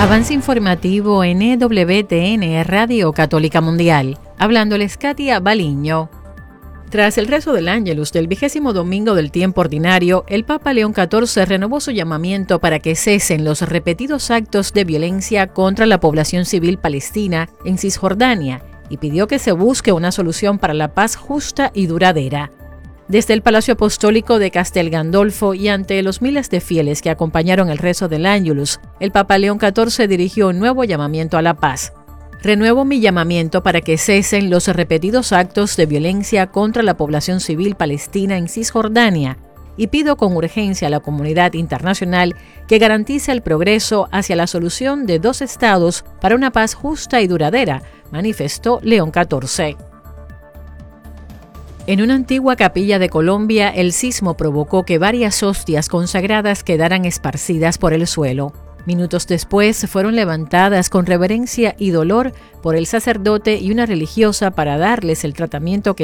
Avance informativo en EWTN, Radio Católica Mundial. Hablándoles Katia Baliño. Tras el rezo del Ángelus del 20º domingo del tiempo ordinario, el Papa León XIV renovó su llamamiento para que cesen los repetidos actos de violencia contra la población civil palestina en Cisjordania y pidió que se busque una solución para la paz justa y duradera. Desde el Palacio Apostólico de Castel Gandolfo y ante los miles de fieles que acompañaron el rezo del Ángelus, el Papa León XIV dirigió un nuevo llamamiento a la paz. Renuevo mi llamamiento para que cesen los repetidos actos de violencia contra la población civil palestina en Cisjordania y pido con urgencia a la comunidad internacional que garantice el progreso hacia la solución de dos estados para una paz justa y duradera, manifestó León XIV. En una antigua capilla de Colombia, el sismo provocó que varias hostias consagradas quedaran esparcidas por el suelo. Minutos después fueron levantadas con reverencia y dolor por el sacerdote y una religiosa para darles el tratamiento que